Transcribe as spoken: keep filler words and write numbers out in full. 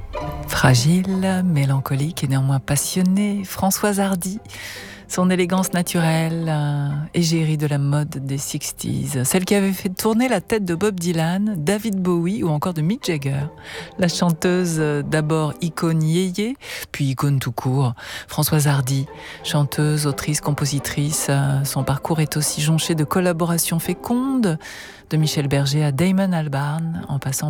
Fragile, mélancolique et néanmoins passionnée, Françoise Hardy, son élégance naturelle, euh, égérie de la mode des sixties, celle qui avait fait tourner la tête de Bob Dylan, David Bowie ou encore de Mick Jagger. La chanteuse, euh, d'abord icône yéyé, puis icône tout court. Françoise Hardy, chanteuse, autrice, compositrice, euh, son parcours est aussi jonché de collaborations fécondes, de Michel Berger à Damon Albarn, en passant